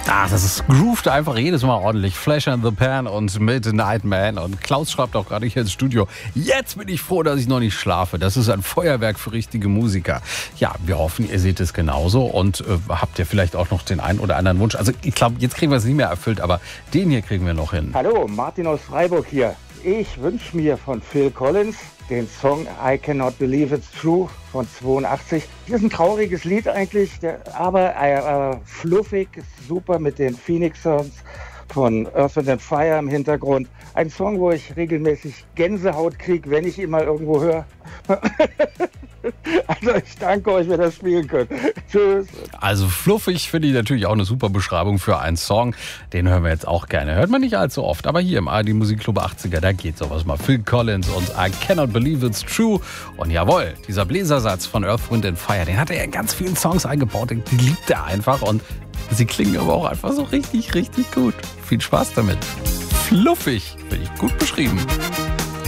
Das groovt einfach jedes Mal ordentlich. Flash in the Pan und Midnight Man. Und Klaus schreibt auch gerade hier ins Studio: Jetzt bin ich froh, dass ich noch nicht schlafe. Das ist ein Feuerwerk für richtige Musiker. Ja, wir hoffen, ihr seht es genauso und habt ihr vielleicht auch noch den einen oder anderen Wunsch. Also ich glaube, jetzt kriegen wir es nicht mehr erfüllt, aber den hier kriegen wir noch hin. Hallo, Martin aus Freiburg hier. Ich wünsche mir von Phil Collins den Song I Cannot Believe It's True von 82. Das ist ein trauriges Lied eigentlich, aber fluffig, super mit den Phoenix Songs von Earth, Wind & Fire im Hintergrund. Ein Song, wo ich regelmäßig Gänsehaut kriege, wenn ich ihn mal irgendwo höre. Also ich danke euch, wenn ihr das spielen könnt. Tschüss. Also fluffig finde ich natürlich auch eine super Beschreibung für einen Song. Den hören wir jetzt auch gerne. Hört man nicht allzu oft, aber hier im ARD Musikclub 80er, da geht sowas mal. Phil Collins und I Cannot Believe It's True. Und jawohl, dieser Bläsersatz von Earth, Wind & Fire, den hat er in ganz vielen Songs eingebaut. Den liebt er einfach und sie klingen aber auch einfach so richtig, richtig gut. Viel Spaß damit. Fluffig, finde ich gut beschrieben.